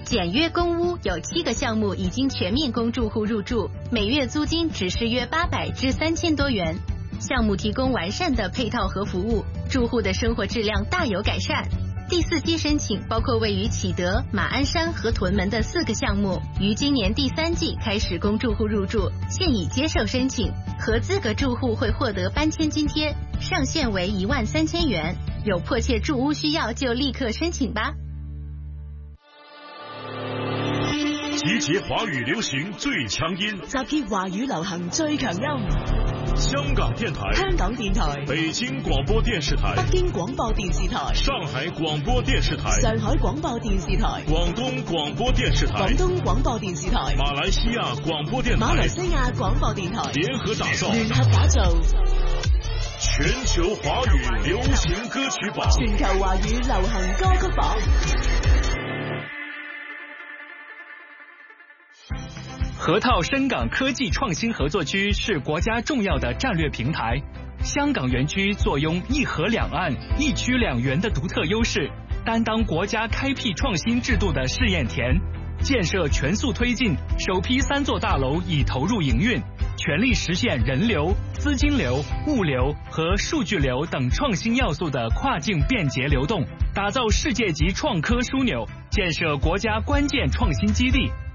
简约公屋有7个项目已经全面供住户入住，每月租金只是约800至3000多元。项目提供完善的配套和服务，住户的生活质量大有改善。第4期申请包括位于启德、马鞍山和屯门的4个项目，于今年第3季开始供住户入住，现已接受申请，合资格住户会获得搬迁津贴，上限为13000元。有迫切住屋需要就立刻申请吧。 集结华语流行最强音， 集结华语流行最强音。 香港电台、 香港电台、 北京广播电视台、 北京广播电视台、 上海广播电视台、 上海广播电视台、 广东广播电视台、 广东广播电视台、 马来西亚广播电台、 马来西亚广播电台联合打造全球华语流行歌曲榜， 全球华语流行歌曲榜。 河套深港科技创新合作区是国家重要的战略平台。香港园区坐拥一河两岸、一区两园的独特优势，担当国家开辟创新制度的试验田。建设全速推进，首批3座大楼已投入营运，全力实现人流、资金流、物流和数据流等创新要素的跨境便捷流动，打造世界级创科枢纽，建设国家关键创新基地。